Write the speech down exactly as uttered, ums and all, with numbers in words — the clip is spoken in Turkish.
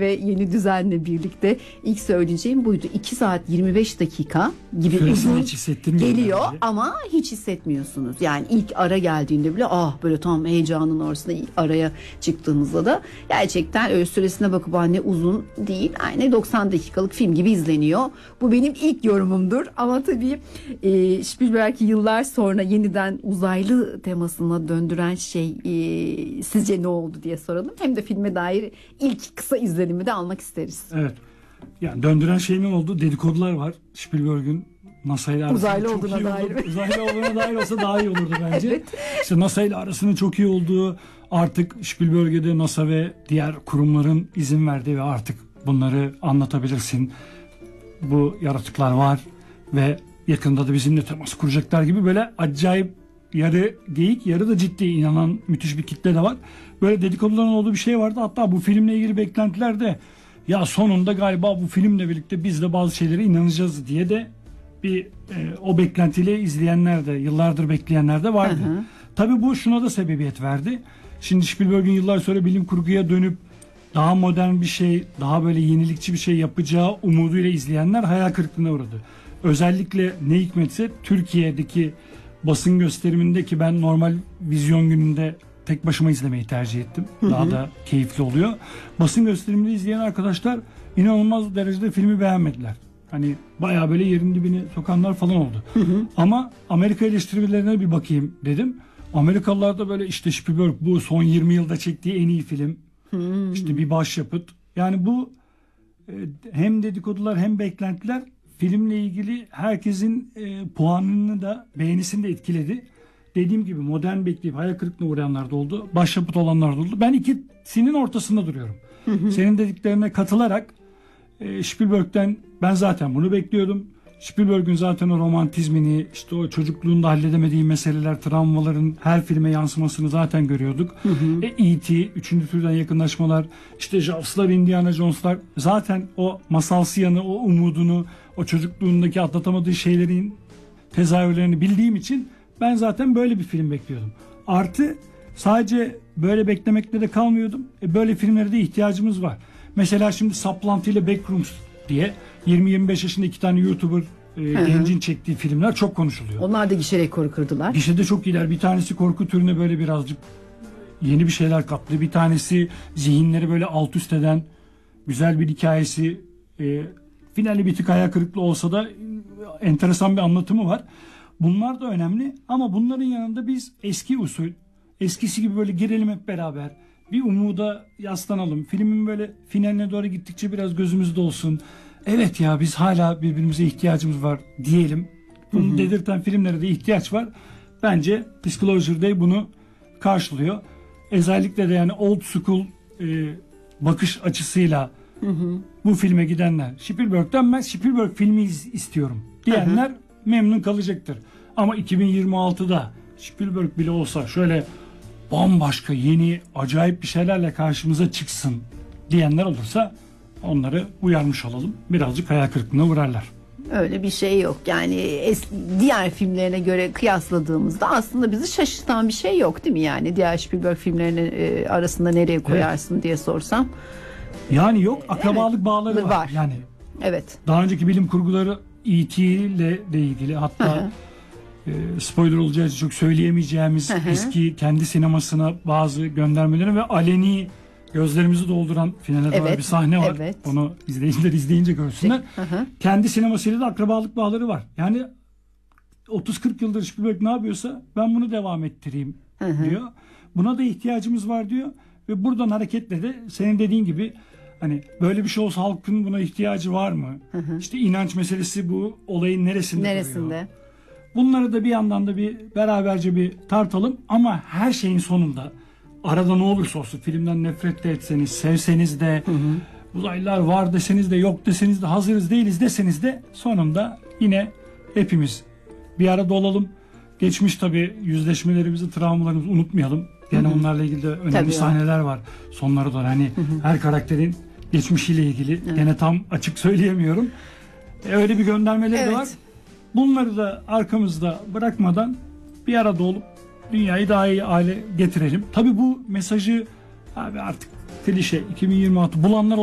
ve yeni düzenle birlikte ilk söyleyeceğim buydu. iki saat yirmi beş dakika gibi Süresini uzun hiç hissettirmiyor geliyor bence. ama hiç hissetmiyorsunuz. Yani ilk ara geldiğinde bile ah böyle tam heyecanın ortasında araya çıktığımızda da gerçekten öyle süresine bakıp anne uzun değil. Aynı doksan dakikalık film gibi izleniyor. Bu benim ilk yorumumdur ama tabii e, Spielberg'i yıllar sonra yeniden uzaylı temasına döndüren şey e, sizce ne oldu diye soralım. Hem de filme dair ilk kısa izlenimi de almak isteriz. Evet. Yani döndüren şey ne oldu? Dedikodular var. Spielberg'ün NASA ile arasında Uzaylı çok olduğuna iyi dair. oldu. Uzaylı olduğuna dair olsa daha iyi olurdu bence. Evet. İşte NASA ile arasının çok iyi olduğu, artık Spielberg'e de NASA ve diğer kurumların izin verdiği ve artık bunları anlatabilirsin. Bu yaratıklar var ve yakında da bizimle temas kuracaklar gibi böyle acayip yarı geyik yarı da ciddi inanan müthiş bir kitle de var. Böyle dedikoduların olduğu bir şey vardı. Hatta bu filmle ilgili beklentiler de ya sonunda galiba bu filmle birlikte biz de bazı şeylere inanacağız diye de bir e, o beklentiyle izleyenler de yıllardır bekleyenler de vardı. Hı hı. Tabii bu şuna da sebebiyet verdi. Şimdi Spielberg'in yıllar sonra bilim kurguya dönüp daha modern bir şey, daha böyle yenilikçi bir şey yapacağı umuduyla izleyenler hayal kırıklığına uğradı. Özellikle ne hikmetse Türkiye'deki basın gösteriminde, ki ben normal vizyon gününde tek başıma izlemeyi tercih ettim. Hı hı. Daha da keyifli oluyor. Basın gösteriminde izleyen arkadaşlar inanılmaz derecede filmi beğenmediler. Hani bayağı böyle yerin dibine sokanlar falan oldu. Hı hı. Ama Amerika eleştirilerine bir bakayım dedim. Amerikalılar da böyle işte Spielberg bu son yirmi yılda çektiği en iyi film. Hı. İşte bir başyapıt. Yani bu hem dedikodular hem beklentiler filmle ilgili herkesin e, puanını da beğenisini de etkiledi. Dediğim gibi modern bekleyip hayal kırıklığına uğrayanlar da oldu. Başyapıt olanlar da oldu. Ben ikisinin ortasında duruyorum. Hı hı. Senin dediklerine katılarak e, Spielberg'den ben zaten bunu bekliyordum. Spielberg'ün zaten o romantizmini, işte o çocukluğunda halledemediği meseleler, travmaların her filme yansımasını zaten görüyorduk. Hı hı. E, E T, üçüncü türden yakınlaşmalar, işte Jaws'lar, Indiana Jones'lar zaten o masalsı yanı, o umudunu, o çocukluğundaki atlatamadığı şeylerin tezahürlerini bildiğim için ben zaten böyle bir film bekliyordum. Artı sadece böyle beklemekle de kalmıyordum. E, böyle filmlere de ihtiyacımız var. Mesela şimdi Saplantı ile Backrooms diye yirmi yirmi beş yaşında iki tane YouTuber e, gencin çektiği filmler çok konuşuluyor. Onlar da gişe rekoru kırdılar. Gişede çok iyiler. Bir tanesi korku türüne böyle birazcık yeni bir şeyler kattı. Bir tanesi zihinleri böyle alt üst eden güzel bir hikayesi. E, finali bir tık hayal kırıklığı olsa da e, enteresan bir anlatımı var. Bunlar da önemli ama bunların yanında biz eski usul, eskisi gibi böyle girelim hep beraber. Bir umuda yaslanalım. Filmin böyle finaline doğru gittikçe biraz gözümüzde olsun. Evet ya biz hala birbirimize ihtiyacımız var diyelim. Bunu hı hı. dedirten filmlere de ihtiyaç var. Bence Disclosure Day bunu karşılıyor. Özellikle de yani old school e, bakış açısıyla hı hı. bu filme gidenler, Spielberg'den ben Spielberg filmi istiyorum diyenler hı hı. memnun kalacaktır. Ama iki bin yirmi altıda Spielberg bile olsa şöyle bambaşka yeni acayip bir şeylerle karşımıza çıksın diyenler olursa onları uyarmış olalım. Birazcık hayal kırıklığına uğrarlar. Öyle bir şey yok. Yani es- diğer filmlerine göre kıyasladığımızda aslında bizi şaşırtan bir şey yok değil mi? Yani diğer Spielberg filmlerinin e, arasında nereye koyarsın evet. diye sorsam. Yani yok akrabalık evet. bağları var. var. Yani evet. Daha önceki bilim kurguları E T ile de ilgili hatta e, spoiler olacağı için çok söyleyemeyeceğimiz eski kendi sinemasına bazı göndermeleri ve aleni gözlerimizi dolduran finale evet, doğru bir sahne var. Evet. Onu izleyiciler izleyince görsünler. Hı hı. Kendi sinemasıyla da akrabalık bağları var. Yani otuz kırk yıldır Spielberg ne yapıyorsa ben bunu devam ettireyim hı hı. diyor. Buna da ihtiyacımız var diyor. Ve buradan hareketle de senin dediğin gibi hani böyle bir şey olsa halkın buna ihtiyacı var mı? Hı hı. İşte inanç meselesi bu olayın neresinde, neresinde duruyor? Bunları da bir yandan da bir beraberce bir tartalım ama her şeyin sonunda arada ne olursa olsun filmden nefret de etseniz, sevseniz de, hı hı. uzaylılar var deseniz de, yok deseniz de, hazırız değiliz deseniz de sonunda yine hepimiz bir arada olalım. Geçmiş tabii yüzleşmelerimizi, travmalarımızı unutmayalım. Gene hı hı. onlarla ilgili de önemli tabii sahneler var. Sonlara doğru hani hı hı. her karakterin geçmişiyle ilgili evet. gene tam açık söyleyemiyorum. E, öyle bir göndermeleri evet. de var. Bunları da arkamızda bırakmadan bir arada olup dünyayı daha iyi hale getirelim. Tabii bu mesajı abi artık klişe iki bin yirmi altı bulanlar